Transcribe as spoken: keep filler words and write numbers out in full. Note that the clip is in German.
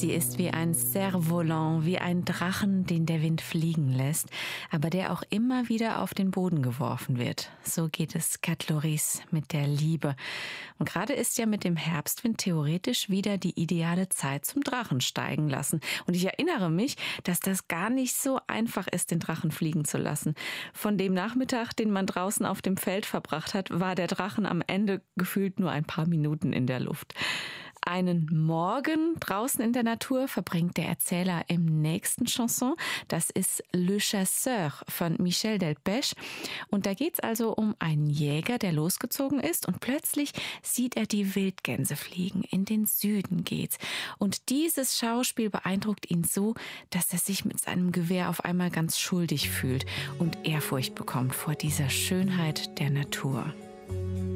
Sie ist wie ein Cerf-Volant, wie ein Drachen, den der Wind fliegen lässt, aber der auch immer wieder auf den Boden geworfen wird. So geht es Kat Loris mit der Liebe. Und gerade ist ja mit dem Herbstwind theoretisch wieder die ideale Zeit zum Drachen steigen lassen. Und ich erinnere mich, dass das gar nicht so einfach ist, den Drachen fliegen zu lassen. Von dem Nachmittag, den man draußen auf dem Feld verbracht hat, war der Drachen am Ende gefühlt nur ein paar Minuten in der Luft. Einen Morgen draußen in der Natur verbringt der Erzähler im nächsten Chanson. Das ist Le Chasseur von Michel Delpech. Und da geht es also um einen Jäger, der losgezogen ist und plötzlich sieht er die Wildgänse fliegen. In den Süden geht's. Und dieses Schauspiel beeindruckt ihn so, dass er sich mit seinem Gewehr auf einmal ganz schuldig fühlt und Ehrfurcht bekommt vor dieser Schönheit der Natur.